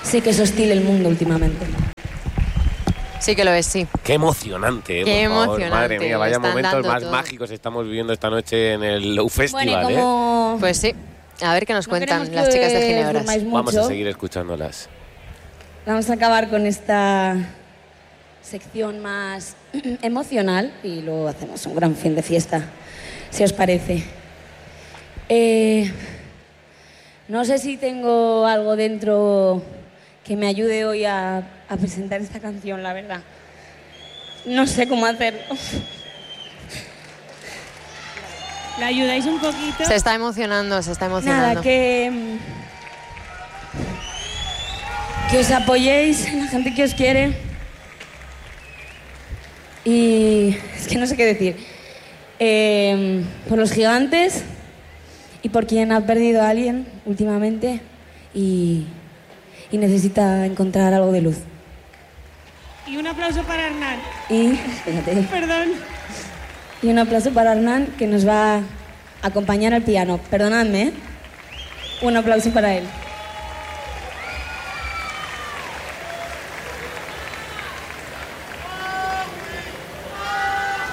Sé que es hostil el mundo últimamente. Sí que lo es, sí. Qué emocionante, Qué por favor. emocionante. Madre mía, vaya Están momentos dando más todo. mágicos estamos viviendo esta noche en el Low Festival, Bueno, y como Pues sí. A ver qué nos no cuentan queremos las que chicas de os Ginebras. durmáis mucho, Vamos a seguir escuchándolas. vamos a acabar con esta sección más emocional y luego hacemos un gran fin de fiesta, si os parece. No sé si tengo algo dentro que me ayude hoy a presentar esta canción, la verdad. No sé cómo hacerlo. ¿Le ayudáis un poquito? Se está emocionando, se está emocionando. Nada, que os apoyéis en la gente que os quiere. Y es que no sé qué decir. Por los gigantes y por quien ha perdido a alguien últimamente y necesita encontrar algo de luz. Y un aplauso para Hernán. Y, espérate, Perdón. y un aplauso para Hernán, que nos va a acompañar al piano. Perdonadme, ¿eh? Un aplauso para él.